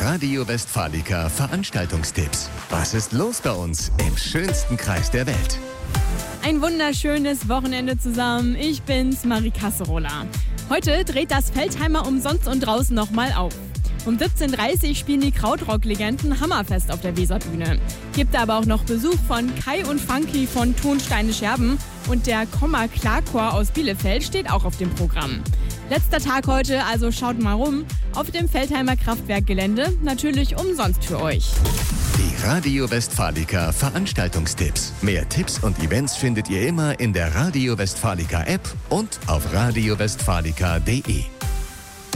Radio Westfalica Veranstaltungstipps. Was ist los bei uns im schönsten Kreis der Welt? Ein wunderschönes Wochenende zusammen. Ich bin's, Marie Kasserola. Heute dreht das Feldheimer Umsonst und draußen nochmal auf. Um 17:30 Uhr spielen die Krautrock-Legenden Hammerfest auf der Weserbühne. Gibt aber auch noch Besuch von Kai und Funky von Tonsteine Scherben und der Komma Klarchor aus Bielefeld steht auch auf dem Programm. Letzter Tag heute, also schaut mal rum. Auf dem Feldheimer Kraftwerkgelände natürlich umsonst für euch. Die Radio Westfalica Veranstaltungstipps. Mehr Tipps und Events findet ihr immer in der Radio Westfalica App und auf radiowestfalica.de.